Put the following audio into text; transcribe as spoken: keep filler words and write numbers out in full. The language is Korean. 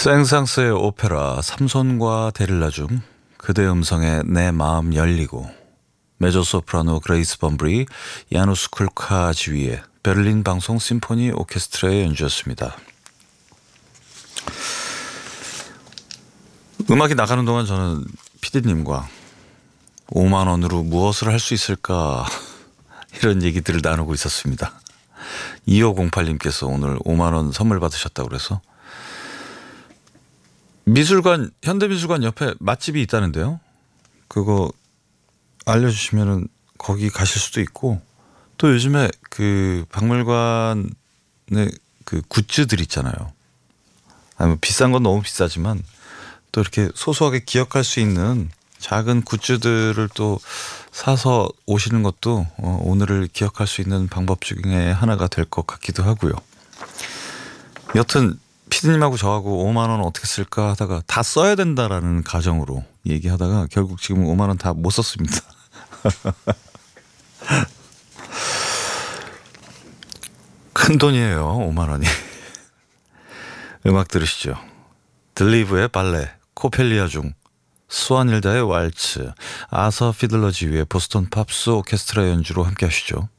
생상스의 오페라 삼손과 데릴라 중 그대 음성에 내 마음 열리고, 메조소프라노 그레이스 범브리, 야누스 쿨카 지휘의 베를린 방송 심포니 오케스트라의 연주였습니다. 음악이 나가는 동안 저는 피디님과 오만 원으로 무엇을 할 수 있을까 이런 얘기들을 나누고 있었습니다. 이오공팔님께서 오늘 오만 원 선물 받으셨다고 그래서 미술관, 현대미술관 옆에 맛집이 있다는데요. 그거 알려주시면은 거기 가실 수도 있고, 또 요즘에 그 박물관의 그 굿즈들 있잖아요. 아니 뭐 비싼 건 너무 비싸지만 또 이렇게 소소하게 기억할 수 있는 작은 굿즈들을 또 사서 오시는 것도 어, 오늘을 기억할 수 있는 방법 중에 하나가 될 것 같기도 하고요. 여튼 피디님하고 저하고 오만 원 어떻게 쓸까 하다가 다 써야 된다라는 가정으로 얘기하다가 결국 지금 오만 원 다 못 썼습니다. 큰 돈이에요, 오만 원이. 음악 들으시죠. 들리브의 발레, 코펠리아 중 스완일다의 왈츠, 아서 피들러 지휘의 보스턴 팝스 오케스트라 연주로 함께 하시죠.